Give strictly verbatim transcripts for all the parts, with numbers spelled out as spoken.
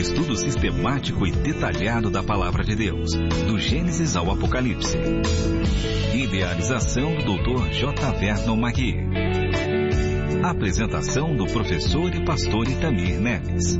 estudo sistemático e detalhado da Palavra de Deus, do Gênesis ao Apocalipse. Idealização do doutor J. Vernon Magui. Apresentação do professor e pastor Itamir Neves.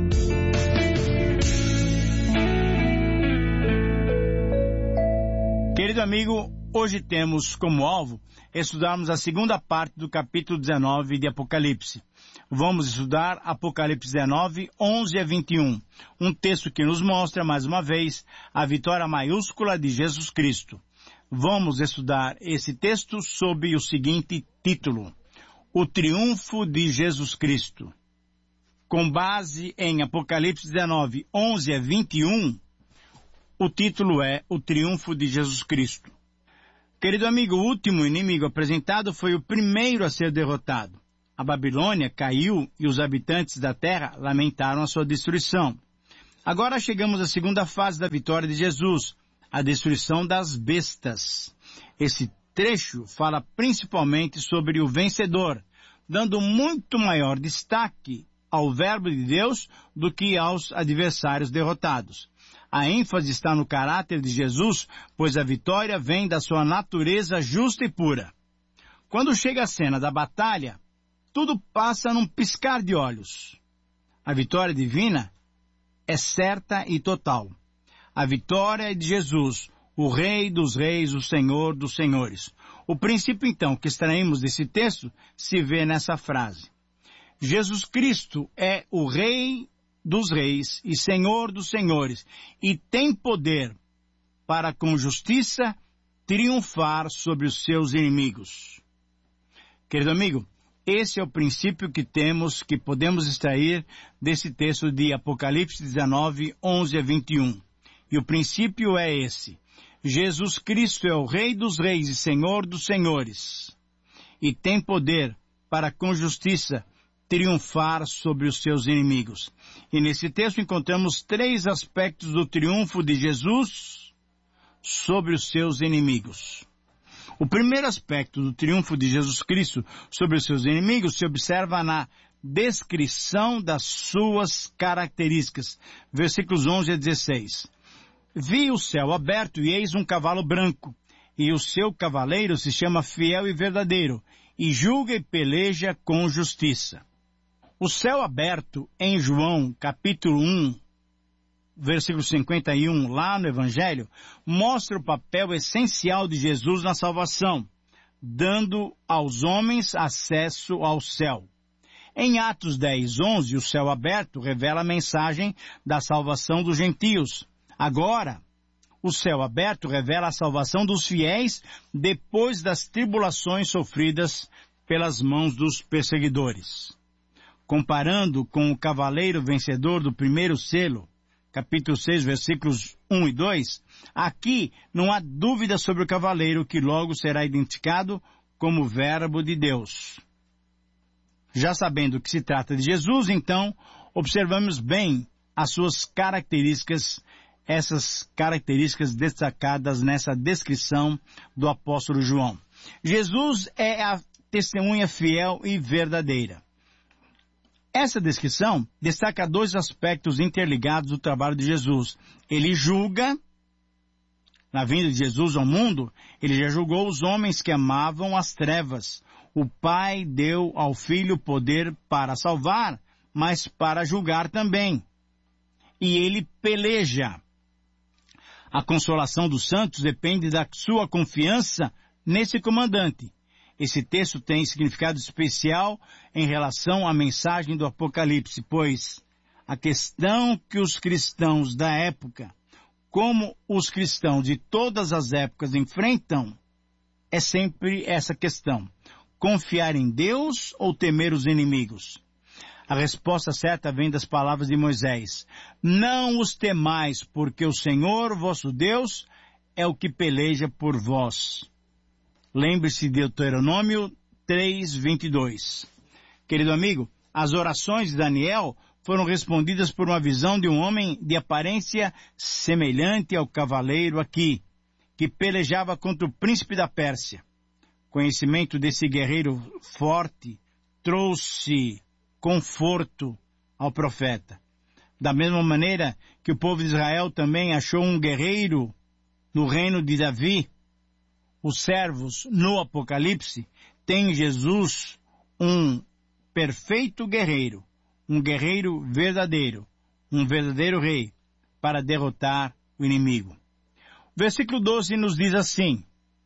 Querido amigo, hoje temos como alvo estudarmos a segunda parte do capítulo dezenove de Apocalipse. Vamos estudar Apocalipse dezenove, onze a vinte e um, um texto que nos mostra, mais uma vez, a vitória maiúscula de Jesus Cristo. Vamos estudar esse texto sob o seguinte título: O triunfo de Jesus Cristo. Com base em Apocalipse dezenove, onze a vinte e um, o título é O Triunfo de Jesus Cristo. Querido amigo, o último inimigo apresentado foi o primeiro a ser derrotado. A Babilônia caiu e os habitantes da terra lamentaram a sua destruição. Agora chegamos à segunda fase da vitória de Jesus, a destruição das bestas. Esse trecho fala principalmente sobre o vencedor, dando muito maior destaque ao verbo de Deus do que aos adversários derrotados. A ênfase está no caráter de Jesus, pois a vitória vem da sua natureza justa e pura. Quando chega a cena da batalha, tudo passa num piscar de olhos. A vitória divina é certa e total. A vitória é de Jesus, o Rei dos Reis, o Senhor dos Senhores. O princípio, então, que extraímos desse texto se vê nessa frase. Jesus Cristo é o Rei dos Reis e Senhor dos Senhores, e tem poder para, com justiça, triunfar sobre os seus inimigos. Querido amigo, esse é o princípio que temos, que podemos extrair desse texto de Apocalipse dezenove, onze a vinte e um. E o princípio é esse: Jesus Cristo é o Rei dos Reis e Senhor dos Senhores, e tem poder para, com justiça, triunfar sobre os seus inimigos. E nesse texto encontramos três aspectos do triunfo de Jesus sobre os seus inimigos. O primeiro aspecto do triunfo de Jesus Cristo sobre os seus inimigos se observa na descrição das suas características. Versículos onze a dezesseis. Vi o céu aberto e eis um cavalo branco, e o seu cavaleiro se chama Fiel e Verdadeiro, e julga e peleja com justiça. O céu aberto em João, capítulo um, versículo cinquenta e um, lá no Evangelho, mostra o papel essencial de Jesus na salvação, dando aos homens acesso ao céu. Em Atos dez, onze, o céu aberto revela a mensagem da salvação dos gentios. Agora, o céu aberto revela a salvação dos fiéis depois das tribulações sofridas pelas mãos dos perseguidores. Comparando com o cavaleiro vencedor do primeiro selo, capítulo seis, versículos um e dois, aqui não há dúvida sobre o cavaleiro que logo será identificado como verbo de Deus. Já sabendo que se trata de Jesus, então, observamos bem as suas características, essas características destacadas nessa descrição do apóstolo João. Jesus é a testemunha fiel e verdadeira. Essa descrição destaca dois aspectos interligados do trabalho de Jesus. Ele julga, na vinda de Jesus ao mundo, ele já julgou os homens que amavam as trevas. O Pai deu ao Filho poder para salvar, mas para julgar também. E ele peleja. A consolação dos santos depende da sua confiança nesse comandante. Esse texto tem significado especial em relação à mensagem do Apocalipse, pois a questão que os cristãos da época, como os cristãos de todas as épocas enfrentam, é sempre essa questão: confiar em Deus ou temer os inimigos? A resposta certa vem das palavras de Moisés: não os temais, porque o Senhor, vosso Deus, é o que peleja por vós. Lembre-se de Deuteronômio três, vinte e dois. Querido amigo, as orações de Daniel foram respondidas por uma visão de um homem de aparência semelhante ao cavaleiro aqui, que pelejava contra o príncipe da Pérsia. Conhecimento desse guerreiro forte trouxe conforto ao profeta. Da mesma maneira que o povo de Israel também achou um guerreiro no reino de Davi, os servos no Apocalipse têm em Jesus um perfeito guerreiro, um guerreiro verdadeiro, um verdadeiro rei, para derrotar o inimigo. O versículo doze nos diz assim: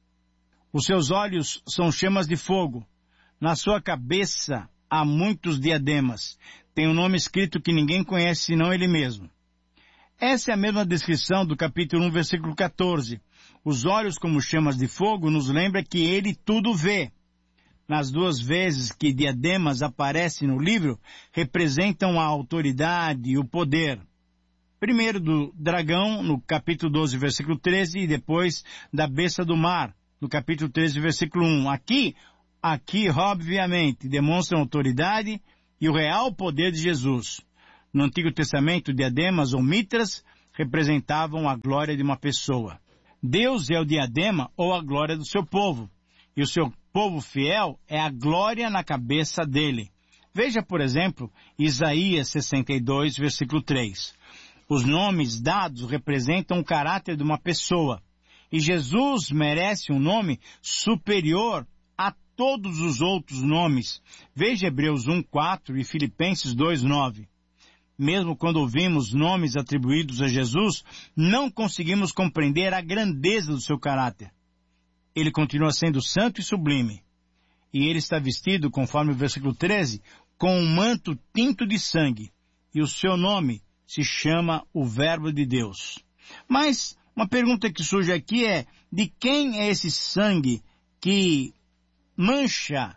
os seus olhos são chamas de fogo, na sua cabeça há muitos diademas, tem um nome escrito que ninguém conhece senão ele mesmo. Essa é a mesma descrição do capítulo um, versículo quatorze. Os olhos como chamas de fogo nos lembra que ele tudo vê. Nas duas vezes que diademas aparecem no livro, representam a autoridade e o poder. Primeiro do dragão, no capítulo doze, versículo treze, e depois da besta do mar, no capítulo treze, versículo um. Aqui, aqui, obviamente, demonstram autoridade e o real poder de Jesus. No Antigo Testamento, diademas ou mitras representavam a glória de uma pessoa. Deus é o diadema ou a glória do seu povo, e o seu povo fiel é a glória na cabeça dele. Veja, por exemplo, Isaías sessenta e dois, versículo três. Os nomes dados representam o caráter de uma pessoa, e Jesus merece um nome superior a todos os outros nomes. Veja Hebreus um, quatro e Filipenses dois, nove. Mesmo quando ouvimos nomes atribuídos a Jesus, não conseguimos compreender a grandeza do seu caráter. Ele continua sendo santo e sublime. E ele está vestido, conforme o versículo treze, com um manto tinto de sangue. E o seu nome se chama o Verbo de Deus. Mas uma pergunta que surge aqui é: de quem é esse sangue que mancha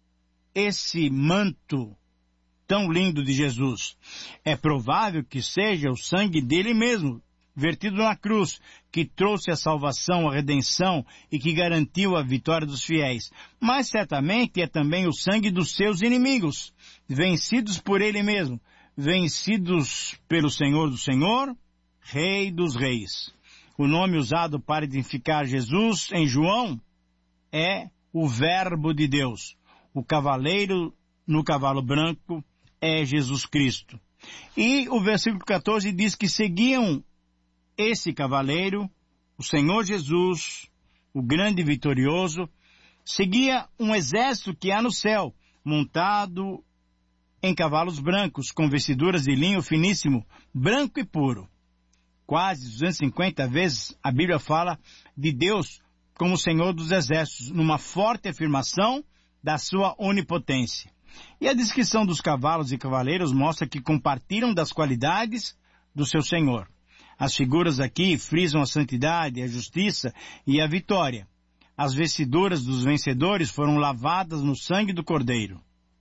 esse manto tão lindo de Jesus? É provável que seja o sangue dele mesmo, vertido na cruz, que trouxe a salvação, a redenção e que garantiu a vitória dos fiéis. Mas certamente é também o sangue dos seus inimigos, vencidos por ele mesmo, vencidos pelo Senhor do Senhor, Rei dos Reis. O nome usado para identificar Jesus em João é o Verbo de Deus. O cavaleiro no cavalo branco é Jesus Cristo. E o versículo quatorze diz que seguiam esse cavaleiro, o Senhor Jesus, o grande e vitorioso, seguia um exército que há no céu, montado em cavalos brancos, com vestiduras de linho finíssimo, branco e puro. Quase duzentas e cinquenta vezes a Bíblia fala de Deus como o Senhor dos exércitos, numa forte afirmação da sua onipotência. E a descrição dos cavalos e cavaleiros mostra que compartilham das qualidades do seu Senhor. As figuras aqui frisam a santidade, a justiça e a vitória. As vestiduras dos vencedores foram lavadas no sangue do Cordeiro.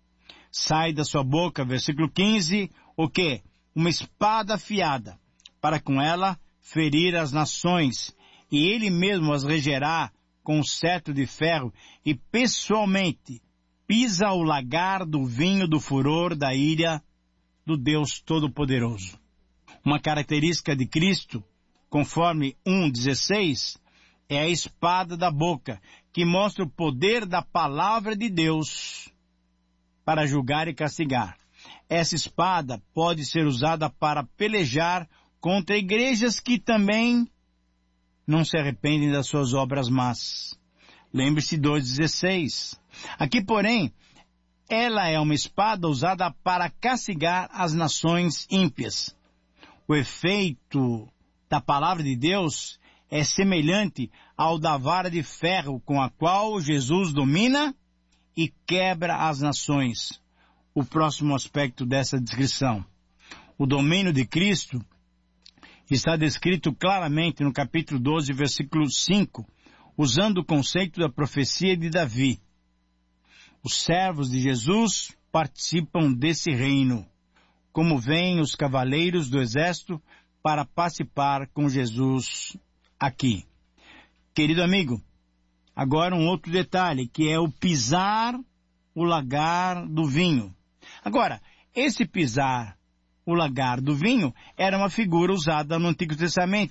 Sai da sua boca, versículo quinze, o quê? Uma espada afiada, para com ela ferir as nações, e ele mesmo as regerá com um cetro de ferro, e pessoalmente pisa o lagar do vinho do furor da ira do Deus Todo-Poderoso. Uma característica de Cristo, conforme um dezesseis, é a espada da boca, que mostra o poder da palavra de Deus para julgar e castigar. Essa espada pode ser usada para pelejar contra igrejas que também não se arrependem das suas obras más. Lembre-se dois dezesseis. Aqui, porém, ela é uma espada usada para castigar as nações ímpias. O efeito da palavra de Deus é semelhante ao da vara de ferro com a qual Jesus domina e quebra as nações. O próximo aspecto dessa descrição. O domínio de Cristo está descrito claramente no capítulo doze, versículo cinco, usando o conceito da profecia de Davi. Os servos de Jesus participam desse reino, como vêm os cavaleiros do exército para participar com Jesus aqui. Querido amigo, agora um outro detalhe, que é o pisar o lagar do vinho. Agora, esse pisar o lagar do vinho era uma figura usada no Antigo Testamento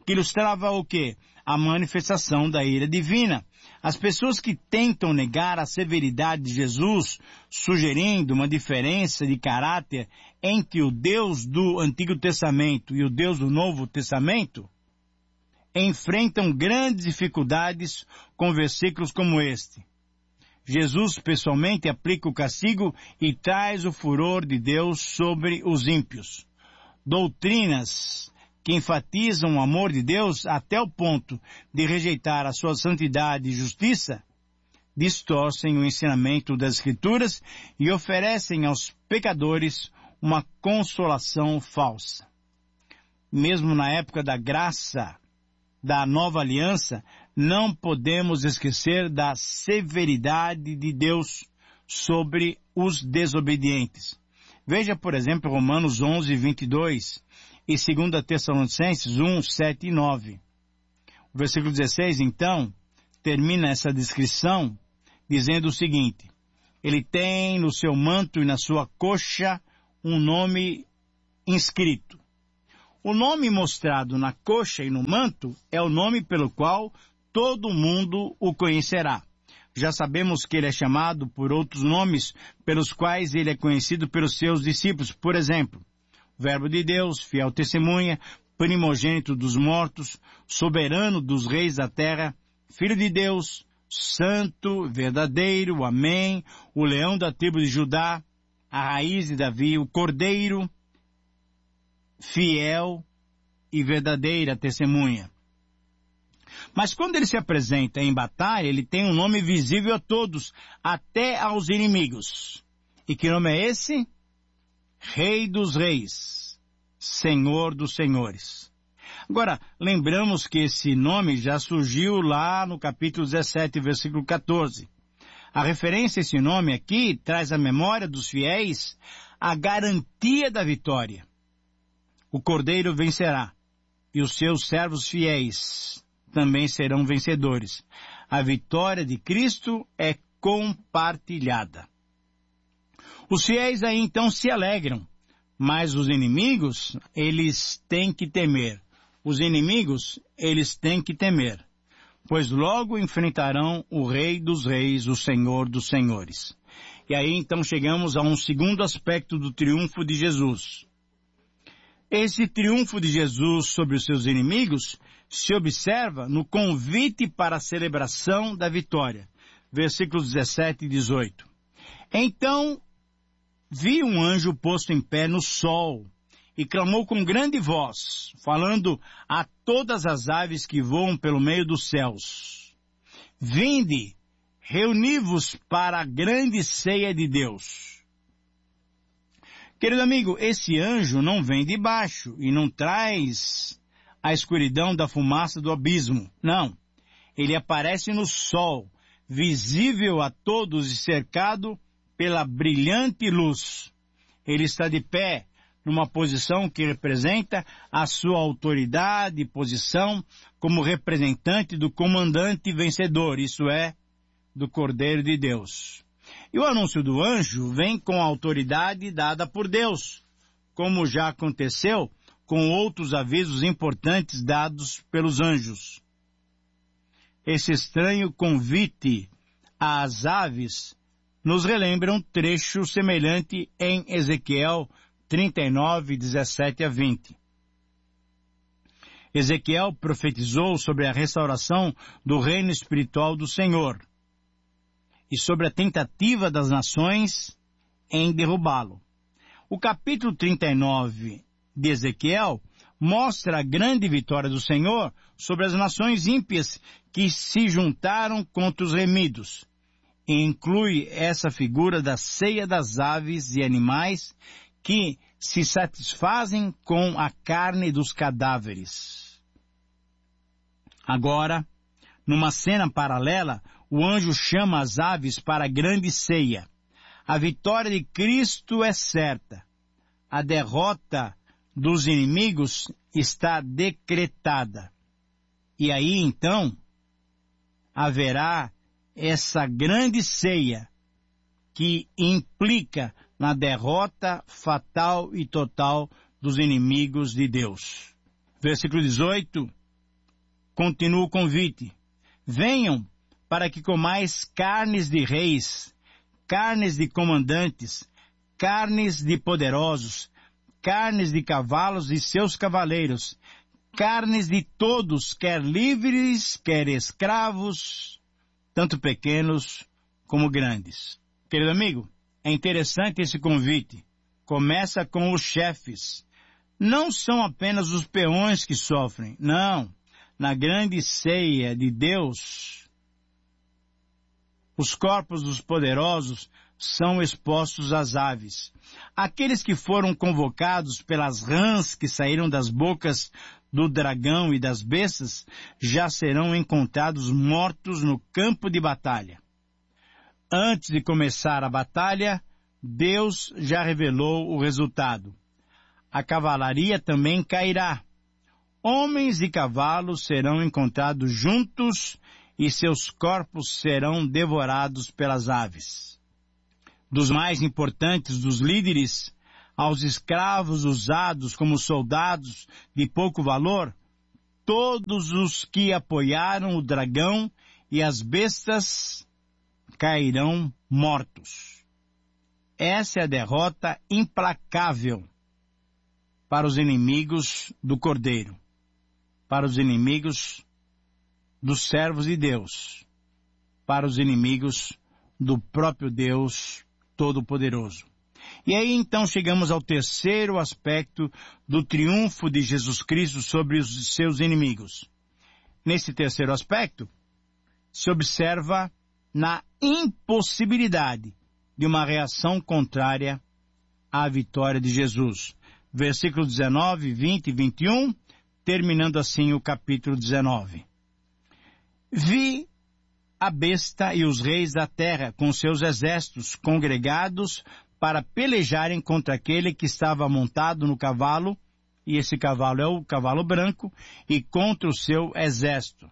que ilustrava o quê? A manifestação da ira divina. As pessoas que tentam negar a severidade de Jesus, sugerindo uma diferença de caráter entre o Deus do Antigo Testamento e o Deus do Novo Testamento, enfrentam grandes dificuldades com versículos como este. Jesus pessoalmente aplica o castigo e traz o furor de Deus sobre os ímpios. Doutrinas que enfatizam o amor de Deus até o ponto de rejeitar a sua santidade e justiça, distorcem o ensinamento das Escrituras e oferecem aos pecadores uma consolação falsa. Mesmo na época da graça da nova aliança, não podemos esquecer da severidade de Deus sobre os desobedientes. Veja, por exemplo, Romanos onze, vinte e dois e dois Tessalonicenses um, sete e nove. O versículo dezesseis, então, termina essa descrição dizendo o seguinte: ele tem no seu manto e na sua coxa um nome inscrito. O nome mostrado na coxa e no manto é o nome pelo qual todo mundo o conhecerá. Já sabemos que ele é chamado por outros nomes pelos quais ele é conhecido pelos seus discípulos. Por exemplo, Verbo de Deus, fiel testemunha, primogênito dos mortos, soberano dos reis da terra, Filho de Deus, santo, verdadeiro, amém, o leão da tribo de Judá, a raiz de Davi, o cordeiro, fiel e verdadeira testemunha. Mas quando ele se apresenta em batalha, ele tem um nome visível a todos, até aos inimigos. E que nome é esse? Rei dos reis, Senhor dos senhores. Agora, lembramos que esse nome já surgiu lá no capítulo dezessete, versículo quatorze. A referência a esse nome aqui traz à memória dos fiéis a garantia da vitória. O Cordeiro vencerá, e os seus servos fiéis também serão vencedores. A vitória de Cristo é compartilhada. Os fiéis aí então se alegram, mas os inimigos, eles têm que temer. Os inimigos, eles têm que temer, pois logo enfrentarão o Rei dos Reis, o Senhor dos Senhores. E aí então chegamos a um segundo aspecto do triunfo de Jesus. Esse triunfo de Jesus sobre os seus inimigos se observa no convite para a celebração da vitória. Versículos dezessete e dezoito. Então vi um anjo posto em pé no sol e clamou com grande voz, falando a todas as aves que voam pelo meio dos céus: vinde, reuni-vos para a grande ceia de Deus. Querido amigo, esse anjo não vem de baixo e não traz a escuridão da fumaça do abismo. Não. Ele aparece no sol, visível a todos e cercado pela brilhante luz. Ele está de pé numa posição que representa a sua autoridade e posição como representante do comandante vencedor, isso é, do Cordeiro de Deus. E o anúncio do anjo vem com a autoridade dada por Deus, como já aconteceu com outros avisos importantes dados pelos anjos. Esse estranho convite às aves nos relembra um trecho semelhante em Ezequiel trinta e nove, dezessete a vinte. Ezequiel profetizou sobre a restauração do reino espiritual do Senhor e sobre a tentativa das nações em derrubá-lo. O capítulo trinta e nove de Ezequiel mostra a grande vitória do Senhor sobre as nações ímpias que se juntaram contra os remidos. E inclui essa figura da ceia das aves e animais que se satisfazem com a carne dos cadáveres. Agora, numa cena paralela, o anjo chama as aves para a grande ceia. A vitória de Cristo é certa. A derrota dos inimigos está decretada. E aí, então, haverá essa grande ceia que implica na derrota fatal e total dos inimigos de Deus. Versículo dezoito continua o convite. Venham para que comais carnes de reis, carnes de comandantes, carnes de poderosos, carnes de cavalos e seus cavaleiros, carnes de todos, quer livres, quer escravos, tanto pequenos como grandes. Querido amigo, é interessante esse convite. Começa com os chefes. Não são apenas os peões que sofrem, não. Na grande ceia de Deus, os corpos dos poderosos são expostos às aves. Aqueles que foram convocados pelas rãs que saíram das bocas do dragão e das bestas já serão encontrados mortos no campo de batalha. Antes de começar a batalha, Deus já revelou o resultado. A cavalaria também cairá. Homens e cavalos serão encontrados juntos e seus corpos serão devorados pelas aves. Dos mais importantes dos líderes, aos escravos usados como soldados de pouco valor, todos os que apoiaram o dragão e as bestas cairão mortos. Essa é a derrota implacável para os inimigos do Cordeiro, para os inimigos dos servos de Deus, para os inimigos do próprio Deus Todo-Poderoso. E aí então chegamos ao terceiro aspecto do triunfo de Jesus Cristo sobre os seus inimigos. Nesse terceiro aspecto, se observa na impossibilidade de uma reação contrária à vitória de Jesus. Versículos dezenove, vinte e vinte e um, terminando assim o capítulo dezenove. Vi a besta e os reis da terra com seus exércitos congregados para pelejarem contra aquele que estava montado no cavalo, e esse cavalo é o cavalo branco, e contra o seu exército.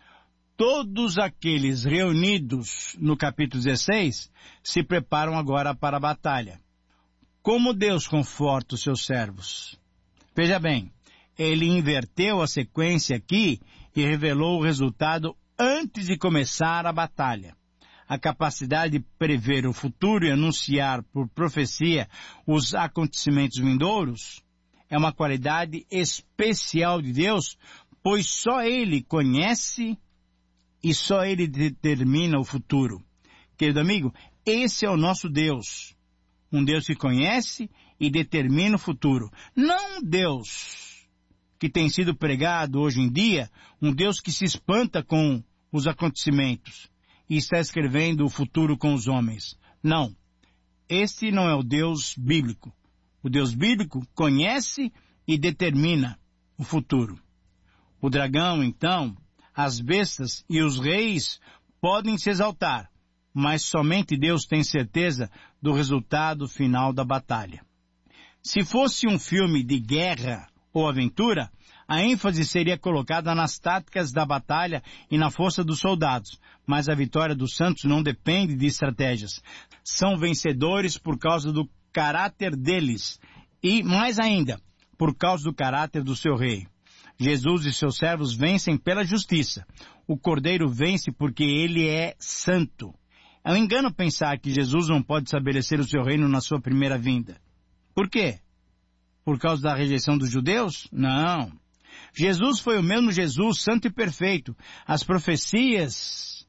Todos aqueles reunidos no capítulo dezesseis se preparam agora para a batalha. Como Deus conforta os seus servos? Veja bem, ele inverteu a sequência aqui e revelou o resultado antes de começar a batalha. A capacidade de prever o futuro e anunciar por profecia os acontecimentos vindouros é uma qualidade especial de Deus, pois só Ele conhece e só Ele determina o futuro. Querido amigo, esse é o nosso Deus. Um Deus que conhece e determina o futuro. Não um Deus que tem sido pregado hoje em dia, um Deus que se espanta com os acontecimentos e está escrevendo o futuro com os homens. Não. Este não é o Deus bíblico. O Deus bíblico conhece e determina o futuro. O dragão, então, as bestas e os reis podem se exaltar, mas somente Deus tem certeza do resultado final da batalha. Se fosse um filme de guerra ou aventura, a ênfase seria colocada nas táticas da batalha e na força dos soldados, mas a vitória dos santos não depende de estratégias. São vencedores por causa do caráter deles e, mais ainda, por causa do caráter do seu rei. Jesus e seus servos vencem pela justiça. O Cordeiro vence porque ele é santo. É um engano pensar que Jesus não pode estabelecer o seu reino na sua primeira vinda. Por quê? Por causa da rejeição dos judeus? Não. Jesus foi o mesmo Jesus, santo e perfeito. As profecias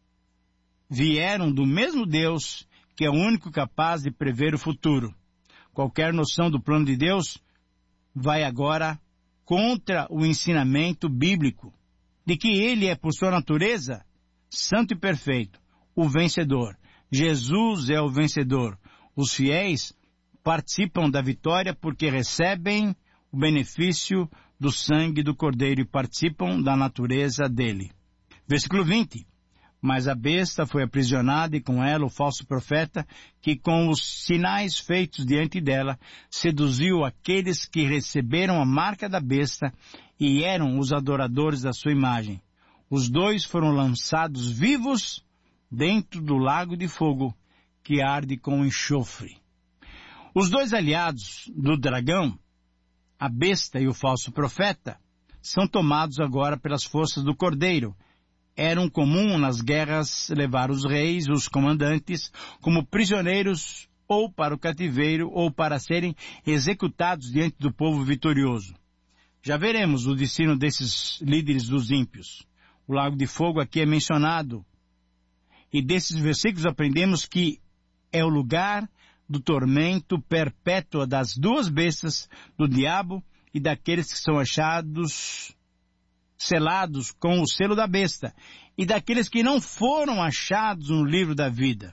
vieram do mesmo Deus, que é o único capaz de prever o futuro. Qualquer noção do plano de Deus vai agora contra o ensinamento bíblico, de que Ele é, por sua natureza, santo e perfeito, o vencedor. Jesus é o vencedor. Os fiéis participam da vitória porque recebem o benefício do sangue do Cordeiro e participam da natureza dele. Versículo vinte. Mas a besta foi aprisionada e com ela o falso profeta, que com os sinais feitos diante dela, seduziu aqueles que receberam a marca da besta e eram os adoradores da sua imagem. Os dois foram lançados vivos dentro do lago de fogo, que arde com enxofre. Os dois aliados do dragão, a besta e o falso profeta, são tomados agora pelas forças do Cordeiro. Eram comum nas guerras levar os reis, os comandantes, como prisioneiros ou para o cativeiro ou para serem executados diante do povo vitorioso. Já veremos o destino desses líderes dos ímpios. O lago de fogo aqui é mencionado. E desses versículos aprendemos que é o lugar do tormento perpétuo das duas bestas, do diabo e daqueles que são achados, selados com o selo da besta, e daqueles que não foram achados no livro da vida.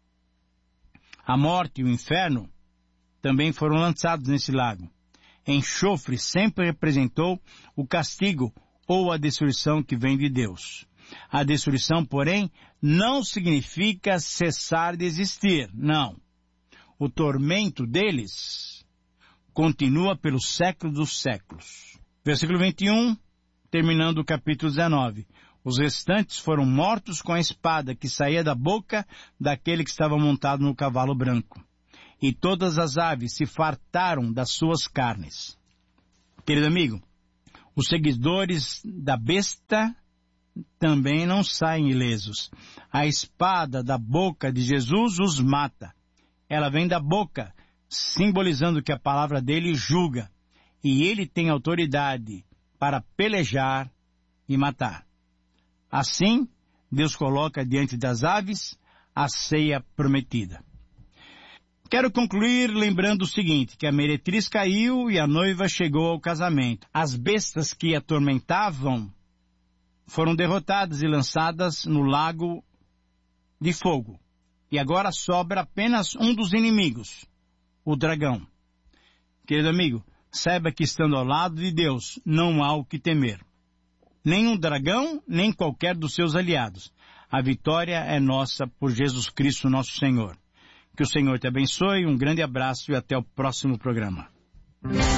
A morte e o inferno também foram lançados nesse lago. Enxofre sempre representou o castigo ou a destruição que vem de Deus. A destruição, porém, não significa cessar de existir, não. O tormento deles continua pelos séculos dos séculos. Versículo vinte e um, terminando o capítulo dezenove. Os restantes foram mortos com a espada que saía da boca daquele que estava montado no cavalo branco. E todas as aves se fartaram das suas carnes. Querido amigo, os seguidores da besta também não saem ilesos. A espada da boca de Jesus os mata. Ela vem da boca, simbolizando que a palavra dele julga. E ele tem autoridade para pelejar e matar. Assim, Deus coloca diante das aves a ceia prometida. Quero concluir lembrando o seguinte, que a meretriz caiu e a noiva chegou ao casamento. As bestas que atormentavam foram derrotadas e lançadas no lago de fogo. E agora sobra apenas um dos inimigos, o dragão. Querido amigo, saiba que estando ao lado de Deus não há o que temer. Nem um dragão, nem qualquer dos seus aliados. A vitória é nossa por Jesus Cristo, nosso Senhor. Que o Senhor te abençoe, um grande abraço e até o próximo programa.